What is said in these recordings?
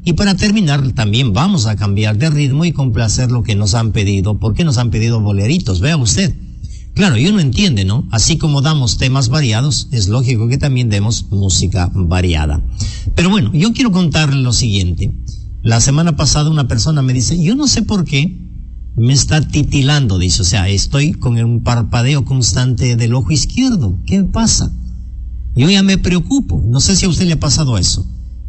Y para terminar, también vamos a cambiar de ritmo y complacer lo que nos han pedido. ¿Por qué nos han pedido boleritos? Vea usted. Claro, y uno entiende, ¿no? Así como damos temas variados, es lógico que también demos música variada. Pero bueno, yo quiero contarle lo siguiente. La semana pasada una persona me dice, yo no sé por qué me está titilando, dice, o sea, estoy con un parpadeo constante del ojo izquierdo. ¿Qué pasa? Yo ya me preocupo. No sé si a usted le ha pasado eso.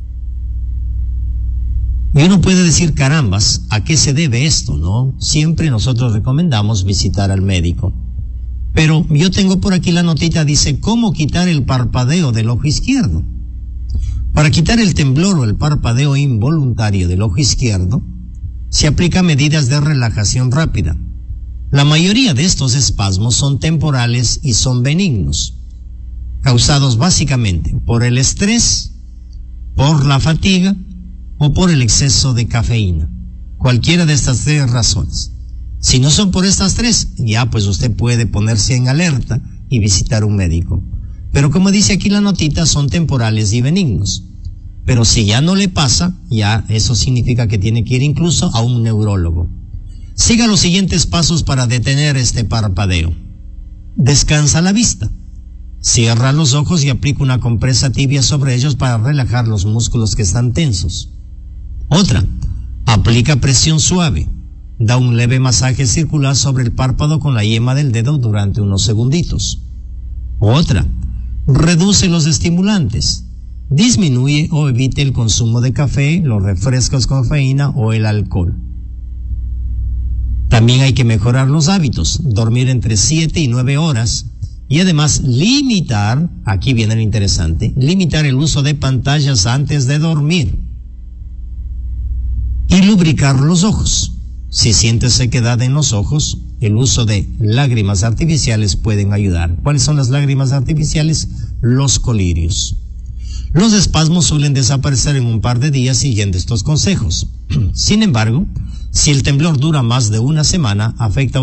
Y uno puede decir, carambas, ¿a qué se debe esto, no? Siempre nosotros recomendamos visitar al médico. Pero yo tengo por aquí la notita, dice, ¿cómo quitar el parpadeo del ojo izquierdo? Para quitar el temblor o el parpadeo involuntario del ojo izquierdo, se aplican medidas de relajación rápida. La mayoría de estos espasmos son temporales y son benignos, causados básicamente por el estrés, por la fatiga o por el exceso de cafeína. Cualquiera de estas tres razones. Si no son por estas tres, ya pues usted puede ponerse en alerta y visitar un médico. Pero como dice aquí la notita, son temporales y benignos. Pero si ya no le pasa, ya eso significa que tiene que ir incluso a un neurólogo. Siga los siguientes pasos para detener este parpadeo. Descansa la vista. Cierra los ojos y aplica una compresa tibia sobre ellos para relajar los músculos que están tensos. Otra, aplica presión suave. Da un leve masaje circular sobre el párpado con la yema del dedo durante unos segunditos. Otra, reduce los estimulantes. Disminuye o evite el consumo de café, los refrescos con cafeína o el alcohol. También hay que mejorar los hábitos, dormir entre 7 y 9 horas y además limitar, aquí viene lo interesante, limitar el uso de pantallas antes de dormir. Y lubricar los ojos. Si sientes sequedad en los ojos, el uso de lágrimas artificiales pueden ayudar. ¿Cuáles son las lágrimas artificiales? Los colirios. Los espasmos suelen desaparecer en un par de días siguiendo estos consejos. Sin embargo, si el temblor dura más de una semana, afecta